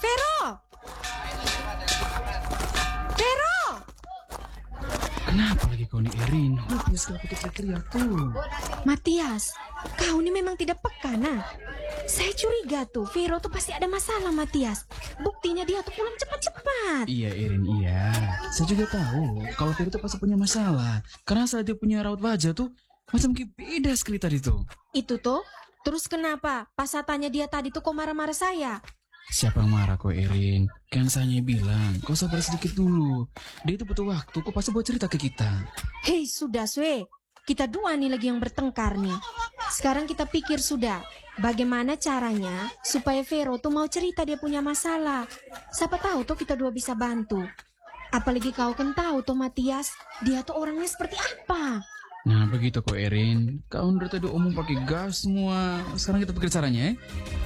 Vero! Vero! Kenapa lagi kau nih Erin? Matias kenapa teriak-teriak tuh? Matias, kau ini memang tidak peka, nah. Saya curiga tuh, Vero tuh pasti ada masalah, Matias. Buktinya dia tuh pulang cepat-cepat. Iya Erin, iya. Saya juga tahu kalau Vero tuh pasti punya masalah. Karena saat dia punya raut wajah tuh macam beda sekali tadi tuh. Itu tuh, terus kenapa pas saya tanya dia tadi tuh kok marah-marah saya? Siapa yang marah kok Erin? Kan saya bilang, kau sabar sedikit dulu. Dia itu butuh waktu, kok pasti buat cerita ke kita. Hei, sudah, Swe. Kita dua nih lagi yang bertengkar nih. Sekarang kita pikir sudah, bagaimana caranya supaya Vero tuh mau cerita dia punya masalah. Siapa tahu tuh kita dua bisa bantu. Apalagi kau kan tahu tuh Matias, dia tuh orangnya seperti apa. Nah begitu kok Erin. Kau dari tadi omong pakai gas semua. Sekarang kita pikir caranya ya.